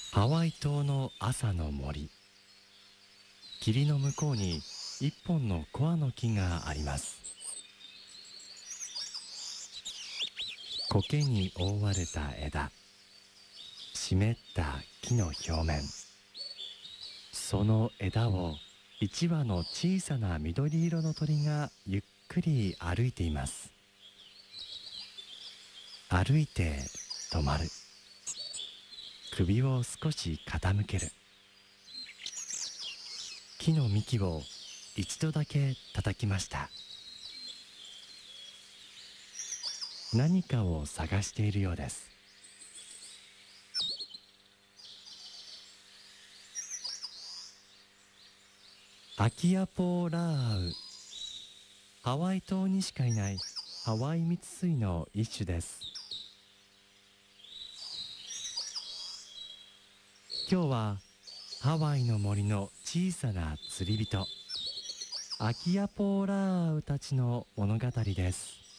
ハワイ島の朝の森。霧の向こうに一本のコアの木があります。苔に覆われた枝、湿った木の表面、その枝を一羽の小さな緑色の鳥がゆっくり歩いています。歩いて止まる。首を少し傾ける。木の幹を一度だけ叩きました。何かを探しているようです。アキアポーラーウ、ハワイ島にしかいないハワイミツスイの一種です。今日はハワイの森の小さな釣り人、アキアポーラーウたちの物語です。